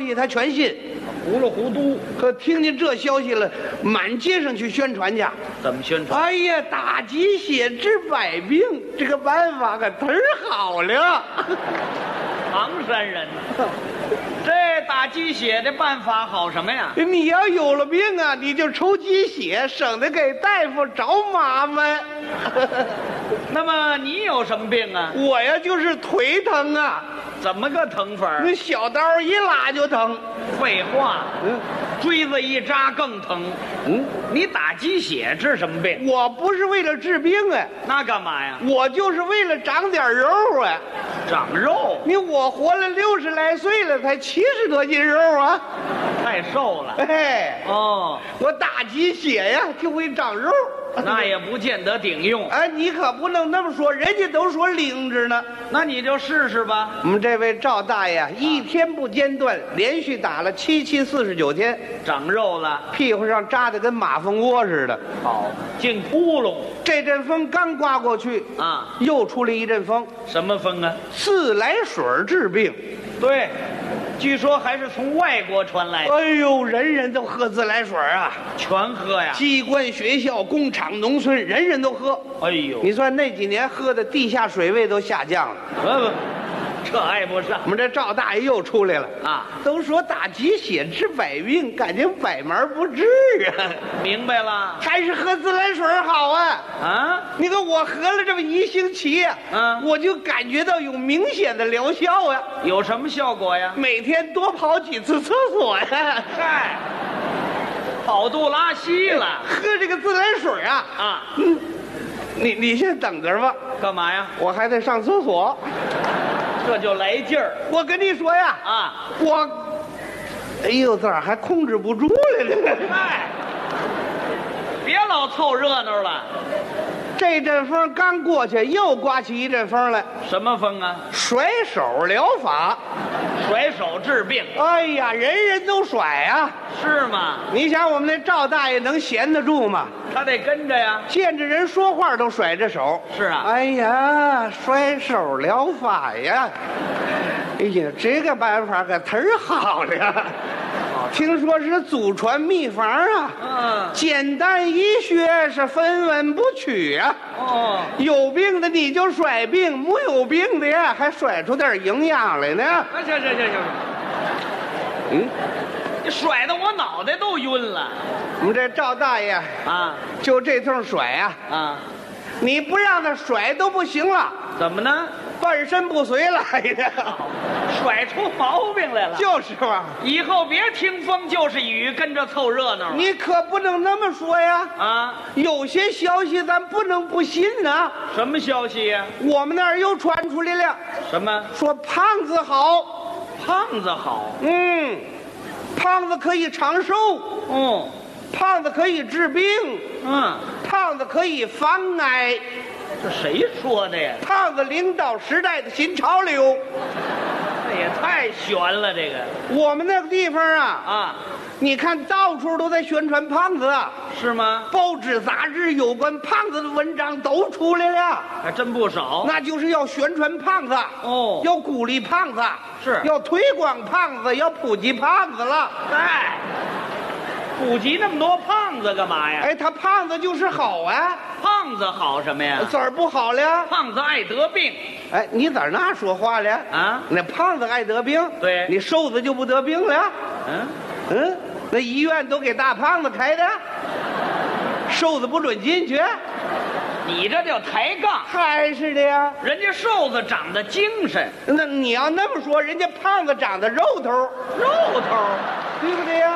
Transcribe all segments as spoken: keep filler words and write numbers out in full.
息他全信， 糊里糊涂。 可听见这消息了，满街上去宣传去。 怎么宣传？ 哎呀，打鸡血治百病，这个办法可忒儿好了。 唐山人，这打鸡血的办法好什么呀？ 你要有了病啊，你就抽鸡血，省得给大夫找麻烦。 那么你有什么病啊？ 我呀，就是腿疼啊， 怎么个疼法？ 那小刀一拉就疼。 废话， 嗯锥子一扎更疼。 嗯， 你打鸡血治什么病？ 我不是为了治病啊， 那干嘛呀？ 我就是为了长点肉啊。 长肉， 你我活了六十来岁了，才七十多斤肉啊。 太瘦了。 哎， 哦， 我打鸡血呀，就会长肉。 那也不见得顶用。 哎，你可不能那么说，人家都说灵着呢。 那你就试试吧。 我们这位赵大爷一天不间断，连续打了七七四十九天， 长肉了， 屁股上扎的跟马蜂窝似的。 好，进窟窿这阵风刚刮过去啊， 又出了一阵风， 什么风啊？ 自来水治病。 对，据说还是从外国传来的。 哎呦，人人都喝自来水啊， 全喝呀。 机关、学校、工厂、农村，人人都喝。 哎呦， 你算那几年喝的地下水位都下降了。 不不，这挨不上。 我们这赵大爷又出来了啊！ 都说打鸡血治百病，感觉百门不治啊。 明白了。 还是喝自来水好啊！ 啊， 你看我喝了这么一星期呀、 嗯我就感觉到有明显的疗效啊。 有什么效果呀？ 每天多跑几次厕所呀。 嗨，跑肚拉稀了喝这个自来水啊， 啊？ 嗯，你你先等着吧， 干嘛呀？ 我还得上厕所。 这就来劲儿我跟你说呀， 啊！ 我，哎呦，这儿还控制不住了呢。 嗨，别老凑热闹了。 这阵风刚过去，又刮起一阵风来， 什么风啊？ 甩手疗法。 甩手治病哎呀，人人都甩啊！ 是吗？ 你想我们那赵大爷能闲得住吗？ 他得跟着呀。 见着人说话都甩着手。 是啊。 哎呀，甩手疗法呀！哎呀，这个办法可忒儿好了。听说是祖传秘方啊。 嗯。 简单医学是分文不取啊。 哦。 有病的你就甩病，没有病的呀还甩出点营养来呢。 行行行行， 嗯， 你甩得我脑袋都晕了我们这赵大爷啊就这通甩啊， 啊！ 你不让他甩都不行了， 怎么呢？ 半身不遂来的。 甩出毛病来了。 就是嘛， 以后别听风就是雨，跟着凑热闹了。 你可不能那么说呀。 啊， 有些消息咱不能不信呐。 什么消息呀？ 我们那儿又传出来了， 什么？ 说胖子好。 胖子好。 嗯，胖子可以长寿， 哦， 胖子可以治病， 嗯， 胖子可以防癌， 这谁说的呀？ 胖子领导时代的新潮流。 这也太悬了，这个我们那个地方啊， 啊， 你看到处都在宣传胖子啊， 是吗？ 报纸杂志有关胖子的文章都出来了， 还真不少。 那就是要宣传胖子哦要鼓励胖子， 是要推广胖子，要普及胖子了。 哎，普及那么多胖子干嘛呀？ 哎，他胖子就是好啊， 胖子好什么呀？ 怎儿不好了？ 胖子爱得病哎，你咋那说话了？ 啊？ 那胖子爱得病， 对你瘦子就不得病了。 嗯， 嗯，那医院都给大胖子开的，瘦子不准进去。 你这叫抬杠。 还是的呀。 人家瘦子长得精神， 那你要那么说，人家胖子长得肉头， 肉头； 对不对呀？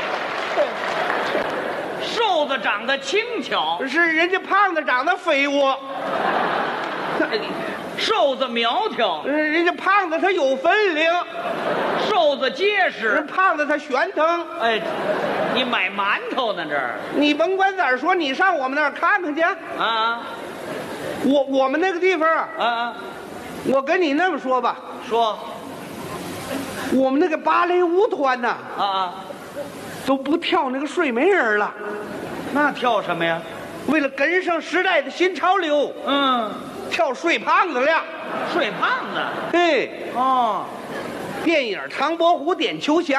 瘦子长得轻巧， 是人家胖子长得肥沃， 瘦子苗条， 人家胖子他有分量， 瘦子结人实。 胖子他悬腾。 哎，你买馒头呢这儿你甭管咋说，你上我们那儿看看去。 啊我我们那个地方啊， 啊啊！ 我跟你那么说吧， 说我们那个芭蕾舞团呐， 啊啊， 都不跳那个睡美人了， 那跳什么呀？ 为了跟上时代的新潮流， 嗯， 跳睡胖子了。 睡胖子。 对， 哦， 电影《唐伯虎点秋香》